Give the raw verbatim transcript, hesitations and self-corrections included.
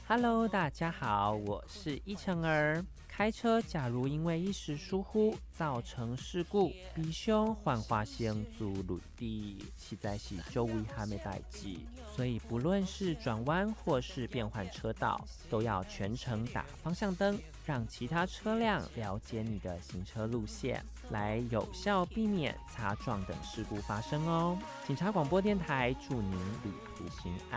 Hello， 大家好，我是依晨儿。开车假如因为一时疏忽造成事故，必须换花先做轮地，实在是最危险的代志。所以不论是转弯或是变换车道，都要全程打方向灯，让其他车辆了解你的行车路线，来有效避免擦撞等事故发生哦。警察广播电台祝您旅途平安。